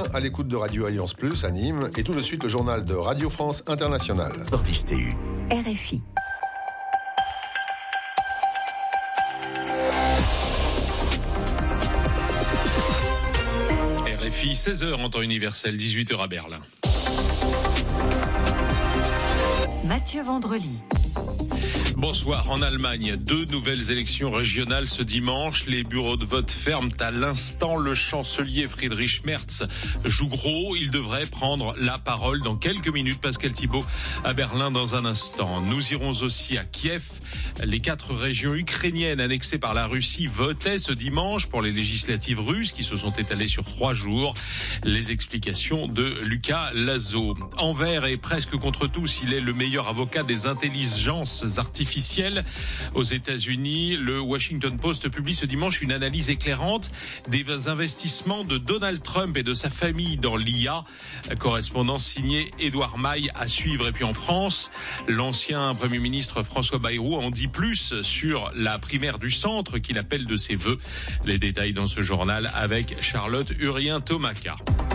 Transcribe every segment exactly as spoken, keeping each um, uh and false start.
bien à l'écoute de Radio Alliance Plus à Nîmes et tout de suite le journal de Radio France Internationale. Nordis T U. R F I. R F I, seize heures en temps universel, dix-huit heures à Berlin. Mathieu Vendrely. Bonsoir. En Allemagne, deux nouvelles élections régionales ce dimanche. Les bureaux de vote ferment à l'instant. Le chancelier Friedrich Merz joue gros. Il devrait prendre la parole dans quelques minutes. Pascal Thibault à Berlin dans un instant. Nous irons aussi à Kiev. Les quatre régions ukrainiennes annexées par la Russie votaient ce dimanche pour les législatives russes qui se sont étalées sur trois jours. Les explications de Lucas Lazo. Envers et presque contre tous, il est le meilleur avocat des intelligences artificielles aux États-Unis. Le Washington Post publie ce dimanche une analyse éclairante des investissements de Donald Trump et de sa famille dans l'I A. Correspondance signée Édouard Maille à suivre. Et puis en France, l'ancien Premier ministre François Bayrou en dit plus sur la primaire du centre qu'il appelle de ses vœux. Les détails dans ce journal avec Charlotte Hurien-Tomaca.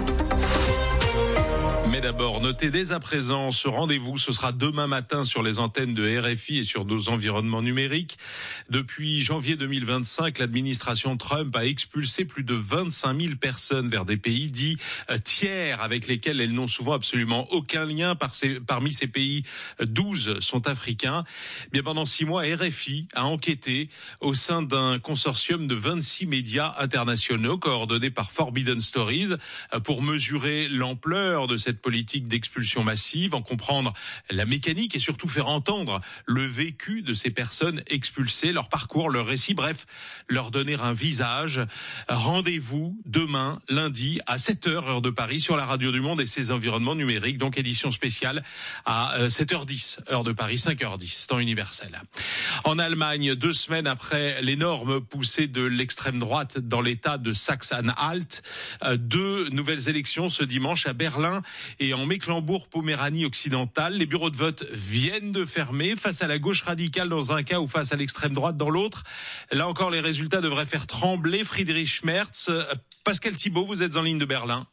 Mais d'abord, notez dès à présent ce rendez-vous. Ce sera demain matin sur les antennes de R F I et sur nos environnements numériques. Depuis janvier deux mille vingt-cinq, l'administration Trump a expulsé plus de vingt-cinq mille personnes vers des pays dits tiers avec lesquels elles n'ont souvent absolument aucun lien. Par ces, parmi ces pays, douze sont africains. Bien pendant six mois, R F I a enquêté au sein d'un consortium de vingt-six médias internationaux coordonnés par Forbidden Stories pour mesurer l'ampleur de cette politique d'expulsion massive, en comprendre la mécanique et surtout faire entendre le vécu de ces personnes expulsées, leur parcours, leur récit, bref, leur donner un visage. Rendez-vous demain, lundi, à sept heures, heure de Paris, sur la Radio du Monde et ses environnements numériques, donc édition spéciale à sept heures dix, heure de Paris, cinq heures dix, temps universel. En Allemagne, deux semaines après l'énorme poussée de l'extrême droite dans l'état de Saxe-Anhalt, deux nouvelles élections ce dimanche à Berlin et en Mecklembourg-Poméranie occidentale. Les bureaux de vote viennent de fermer face à la gauche radicale dans un cas ou face à l'extrême droite dans l'autre. Là encore, les résultats devraient faire trembler Friedrich Merz. Pascal Thibault, vous êtes en ligne de Berlin.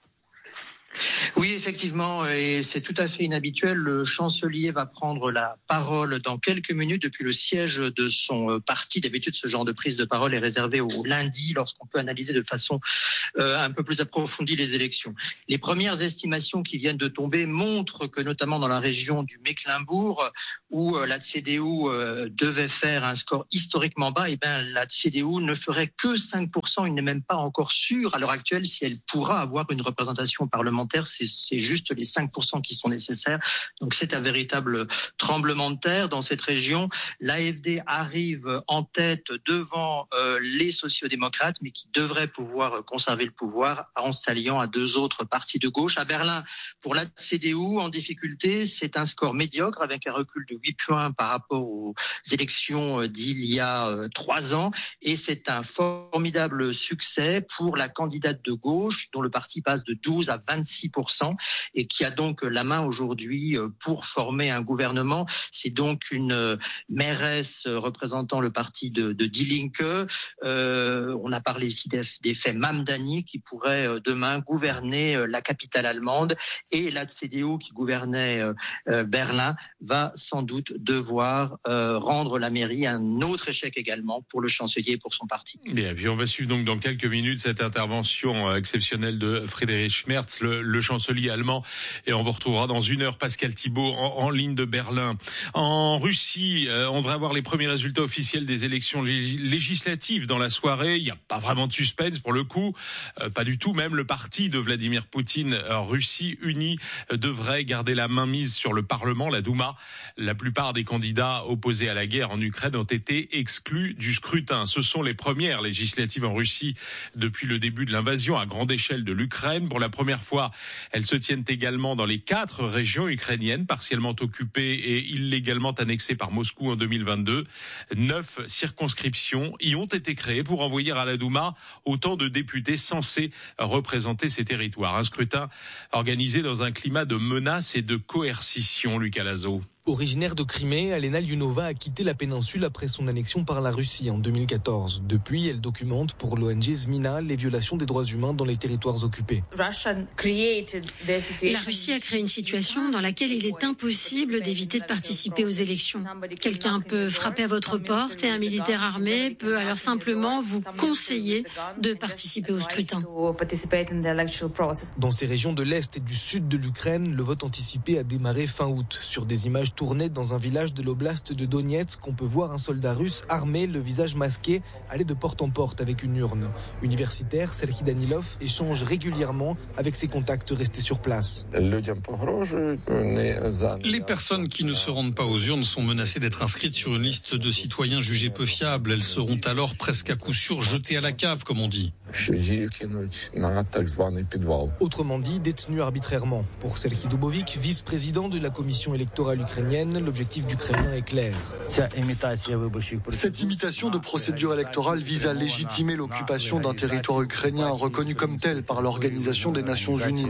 Oui, effectivement, et c'est tout à fait inhabituel. Le chancelier va prendre la parole dans quelques minutes depuis le siège de son parti. D'habitude, ce genre de prise de parole est réservé au lundi lorsqu'on peut analyser de façon euh, un peu plus approfondie les élections. Les premières estimations qui viennent de tomber montrent que, notamment dans la région du Mecklembourg, où euh, la C D U euh, devait faire un score historiquement bas, et ben la C D U ne ferait que cinq pour cent. Il n'est même pas encore sûr à l'heure actuelle si elle pourra avoir une représentation parlementaire. C'est, c'est juste les cinq pour cent qui sont nécessaires. Donc c'est un véritable tremblement de terre dans cette région. L'A F D arrive en tête devant euh, les sociodémocrates, mais qui devraient pouvoir conserver le pouvoir en s'alliant à deux autres partis de gauche. À Berlin, pour la C D U, en difficulté, c'est un score médiocre avec un recul de huit points par rapport aux élections d'il y a euh, trois ans. Et c'est un formidable succès pour la candidate de gauche, dont le parti passe de douze à vingt-six pour cent et qui a donc la main aujourd'hui pour former un gouvernement. C'est donc une mairesse représentant le parti de, de Die Linke. Euh, on a parlé ici des, des faits Mamdani qui pourrait demain gouverner la capitale allemande, et la C D U qui gouvernait euh, Berlin va sans doute devoir euh, rendre la mairie. Un autre échec également pour le chancelier et pour son parti. Et puis on va suivre donc dans quelques minutes cette intervention exceptionnelle de Friedrich Merz, le, le chancelier allemand, et on vous retrouvera dans une heure Pascal Thibault en, en ligne de Berlin. En Russie, euh, on devrait avoir les premiers résultats officiels des élections lég- législatives dans la soirée. Il n'y a pas vraiment de suspense pour le coup, euh, pas du tout. Même le parti de Vladimir Poutine, euh, Russie Unie, euh, devrait garder la main mise sur le Parlement, la Douma. La plupart des candidats opposés à la guerre en Ukraine ont été exclus du scrutin. Ce sont les premières législatives en Russie depuis le début de l'invasion à grande échelle de l'Ukraine. Pour la première fois, elles se tiennent également dans les quatre régions ukrainiennes partiellement occupées et illégalement annexées par Moscou en deux mille vingt-deux. Neuf circonscriptions y ont été créées pour envoyer à la Douma autant de députés censés représenter ces territoires. Un scrutin organisé dans un climat de menace et de coercition, Lucas Lazo. Originaire de Crimée, Alena Lyunova a quitté la péninsule après son annexion par la Russie en deux mille quatorze. Depuis, elle documente pour l'O N G Zmina les violations des droits humains dans les territoires occupés. La Russie a créé une situation dans laquelle il est impossible d'éviter de participer aux élections. Quelqu'un peut frapper à votre porte et un militaire armé peut alors simplement vous conseiller de participer au scrutin. Dans ces régions de l'Est et du Sud de l'Ukraine, le vote anticipé a démarré fin août. Sur des images tournées dans un village de l'oblast de Donetsk, on peut voir un soldat russe armé, le visage masqué, aller de porte en porte avec une urne. Universitaire, Serhiy Danilov échange régulièrement avec ses contacts restés sur place. Les personnes qui ne se rendent pas aux urnes sont menacées d'être inscrites sur une liste de citoyens jugés peu fiables. Elles seront alors presque à coup sûr jetées à la cave, comme on dit. Autrement dit, détenu arbitrairement. Pour Serhiy Dubovik, vice-président de la commission électorale ukrainienne, l'objectif du Kremlin est clair. Cette imitation de procédure électorale vise à légitimer l'occupation d'un territoire ukrainien reconnu comme tel par l'Organisation des Nations Unies.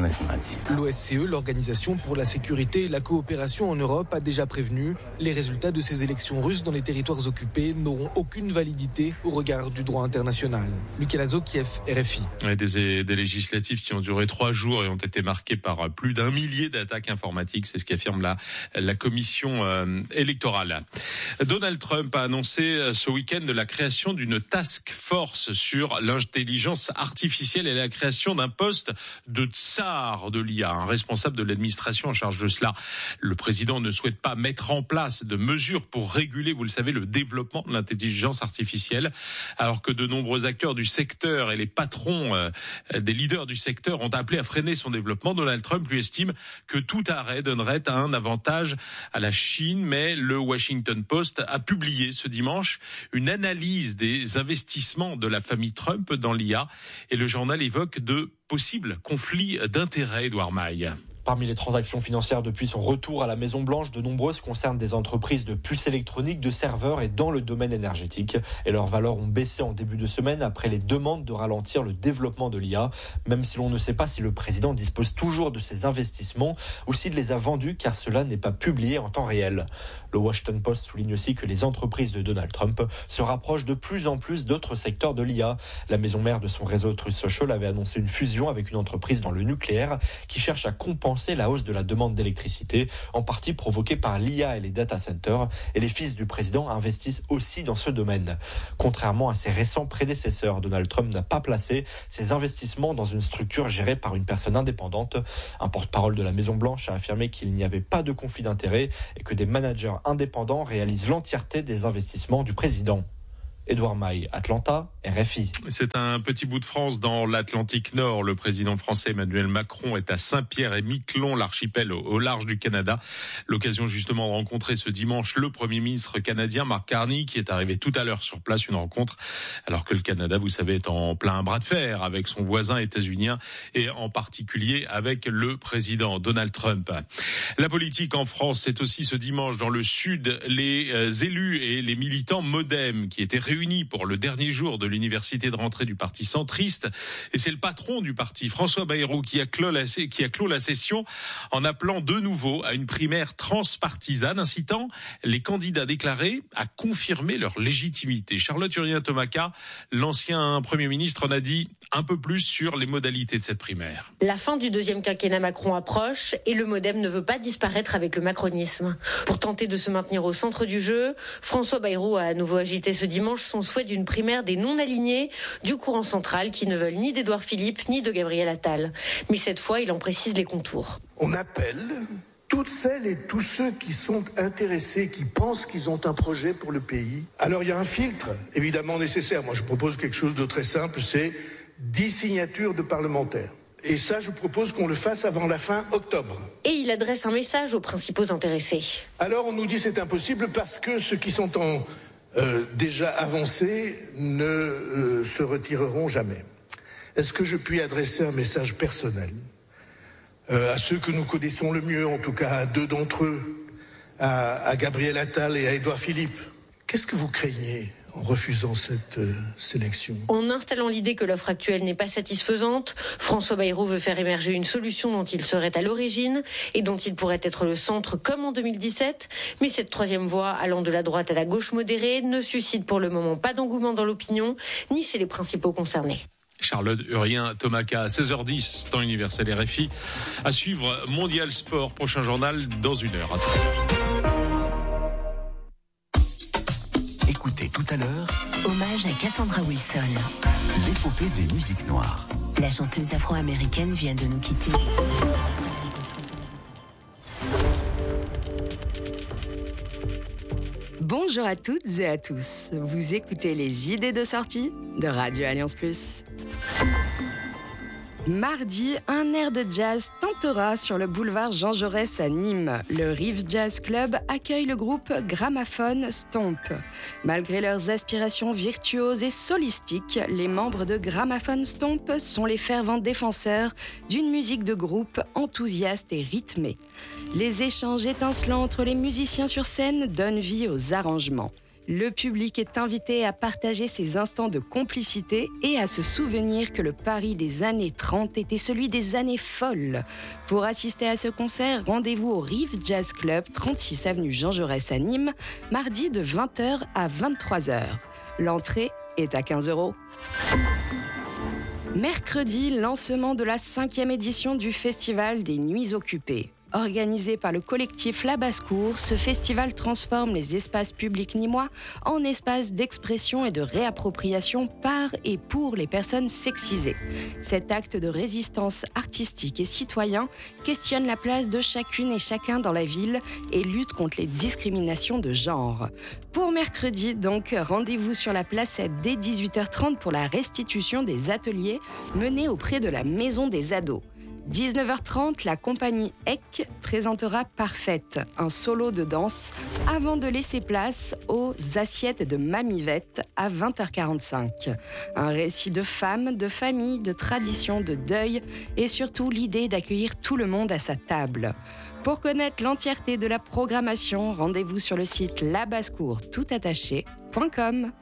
L'O S C E, l'Organisation pour la sécurité et la coopération en Europe, a déjà prévenu. Les résultats de ces élections russes dans les territoires occupés n'auront aucune validité au regard du droit international. Lucas Lazo, Kiev, R F I. Ouais, des, des législatives qui ont duré trois jours et ont été marquées par plus d'un millier d'attaques informatiques. C'est ce qu'affirme la, la commission euh, électorale. Donald Trump a annoncé ce week-end la création d'une task force sur l'intelligence artificielle et la création d'un poste de tsar de l'I A, un responsable de l'administration en charge de cela. Le président ne souhaite pas mettre en place de mesures pour réguler, vous le savez, le développement de l'intelligence artificielle, alors que de nombreux acteurs du secteur et les patrons euh, des leaders du secteur ont appelé à freiner son développement. Donald Trump lui estime que tout arrêt donnerait un avantage à la Chine, mais le Washington Post a publié ce dimanche une analyse des investissements de la famille Trump dans l'I A et le journal évoque de possibles conflits d'intérêts, Edouard Maille. Parmi les transactions financières depuis son retour à la Maison-Blanche, de nombreuses concernent des entreprises de puces électroniques, de serveurs et dans le domaine énergétique. Et leurs valeurs ont baissé en début de semaine après les demandes de ralentir le développement de l'I A, même si l'on ne sait pas si le président dispose toujours de ces investissements ou s'il les a vendus, car cela n'est pas publié en temps réel. Le Washington Post souligne aussi que les entreprises de Donald Trump se rapprochent de plus en plus d'autres secteurs de l'I A. La maison mère de son réseau Truth Social avait annoncé une fusion avec une entreprise dans le nucléaire qui cherche à compenser la hausse de la demande d'électricité, en partie provoquée par l'I A et les data centers, et les fils du président investissent aussi dans ce domaine. Contrairement à ses récents prédécesseurs, Donald Trump n'a pas placé ses investissements dans une structure gérée par une personne indépendante. Un porte-parole de la Maison-Blanche a affirmé qu'il n'y avait pas de conflit d'intérêts et que des managers indépendants réalisent l'entièreté des investissements du président. Edouard Maille, Atlanta, R F I. C'est un petit bout de France dans l'Atlantique Nord. Le président français Emmanuel Macron est à Saint-Pierre-et-Miquelon, l'archipel au, au large du Canada. L'occasion justement de rencontrer ce dimanche le Premier ministre canadien Mark Carney, qui est arrivé tout à l'heure sur place, une rencontre alors que le Canada, vous savez, est en plein bras de fer avec son voisin états-unien et en particulier avec le président Donald Trump. La politique en France, c'est aussi ce dimanche dans le Sud, les euh, élus et les militants MoDem qui étaient réunis pour le dernier jour de l'université de rentrée du parti centriste. Et c'est le patron du parti, François Bayrou, qui a clos la, qui a clos la session en appelant de nouveau à une primaire transpartisane, incitant les candidats déclarés à confirmer leur légitimité. Charlotte Urien-Tomaca, l'ancien Premier ministre, en a dit un peu plus sur les modalités de cette primaire. La fin du deuxième quinquennat Macron approche et le MoDem ne veut pas disparaître avec le macronisme. Pour tenter de se maintenir au centre du jeu, François Bayrou a à nouveau agité ce dimanche son souhait d'une primaire des non-alignés du courant central qui ne veulent ni d'Édouard Philippe ni de Gabriel Attal. Mais cette fois, il en précise les contours. On appelle toutes celles et tous ceux qui sont intéressés, qui pensent qu'ils ont un projet pour le pays. Alors il y a un filtre évidemment nécessaire. Moi je propose quelque chose de très simple, c'est dix signatures de parlementaires. Et ça, je propose qu'on le fasse avant la fin octobre. Et il adresse un message aux principaux intéressés. Alors on nous dit c'est impossible parce que ceux qui sont en Euh, déjà avancés ne euh, se retireront jamais. Est-ce que je puis adresser un message personnel euh, à ceux que nous connaissons le mieux, en tout cas à deux d'entre eux, à, à Gabriel Attal et à Édouard Philippe? Qu'est-ce que vous craignez en refusant cette euh, sélection? En installant l'idée que l'offre actuelle n'est pas satisfaisante, François Bayrou veut faire émerger une solution dont il serait à l'origine et dont il pourrait être le centre comme en deux mille dix-sept. Mais cette troisième voie, allant de la droite à la gauche modérée, ne suscite pour le moment pas d'engouement dans l'opinion, ni chez les principaux concernés. Charlotte Urien, Tomaka, seize heures dix, temps universel R F I. À suivre Mondial Sport, prochain journal dans une heure. Écoutez tout à l'heure, Hommage à Cassandra Wilson. l'épopée des musiques noires. La chanteuse afro-américaine vient de nous quitter. Bonjour à toutes et à tous. Vous écoutez les idées de sortie de Radio Alliance Plus. Mardi, un air de jazz tentera sur le boulevard Jean Jaurès à Nîmes. Le Rive Jazz Club accueille le groupe Gramophone Stomp. Malgré leurs aspirations virtuoses et solistiques, les membres de Gramophone Stomp sont les fervents défenseurs d'une musique de groupe enthousiaste et rythmée. Les échanges étincelants entre les musiciens sur scène donnent vie aux arrangements. Le public est invité à partager ces instants de complicité et à se souvenir que le Paris des années trente était celui des années folles. Pour assister à ce concert, rendez-vous au Rive Jazz Club, trente-six avenue Jean Jaurès à Nîmes, mardi de vingt heures à vingt-trois heures. L'entrée est à quinze euros. Mercredi, lancement de la cinquième édition du Festival des Nuits Occupées. Organisé par le collectif La Basse-Cour, ce festival transforme les espaces publics nîmois en espaces d'expression et de réappropriation par et pour les personnes sexisées. Cet acte de résistance artistique et citoyen questionne la place de chacune et chacun dans la ville et lutte contre les discriminations de genre. Pour mercredi, donc, rendez-vous sur la Placette dès dix-huit heures trente pour la restitution des ateliers menés auprès de la Maison des Ados. dix-neuf heures trente, la compagnie E C présentera Parfaite, un solo de danse, avant de laisser place aux Assiettes de Mamivette à vingt heures quarante-cinq. Un récit de femmes, de famille, de tradition, de deuil et surtout l'idée d'accueillir tout le monde à sa table. Pour connaître l'entièreté de la programmation, rendez-vous sur le site labassecour toutattaché point com.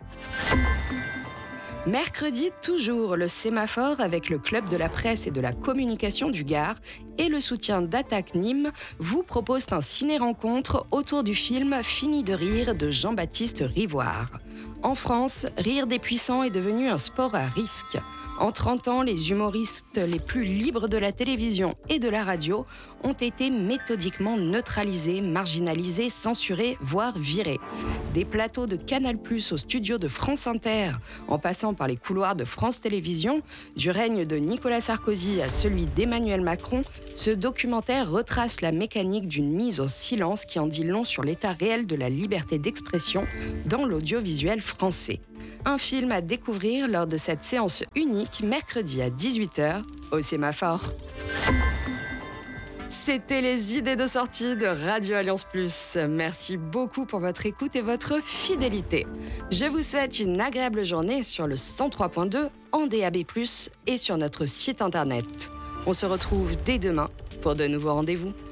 Mercredi, toujours le sémaphore avec le Club de la presse et de la communication du Gard et le soutien d'Attaque Nîmes vous propose un ciné-rencontre autour du film Fini de rire de Jean-Baptiste Rivoire. En France, rire des puissants est devenu un sport à risque. En trente ans, les humoristes les plus libres de la télévision et de la radio ont été méthodiquement neutralisés, marginalisés, censurés, voire virés. Des plateaux de Canal plus, aux studios de France Inter, en passant par les couloirs de France Télévisions, du règne de Nicolas Sarkozy à celui d'Emmanuel Macron, ce documentaire retrace la mécanique d'une mise au silence qui en dit long sur l'état réel de la liberté d'expression dans l'audiovisuel français. Un film à découvrir lors de cette séance unique mercredi à dix-huit heures au Sémaphore. C'était les idées de sortie de Radio Alliance Plus. Merci beaucoup pour votre écoute et votre fidélité. Je vous souhaite une agréable journée sur le cent trois point deux en D A B plus, et sur notre site internet. On se retrouve dès demain pour de nouveaux rendez-vous.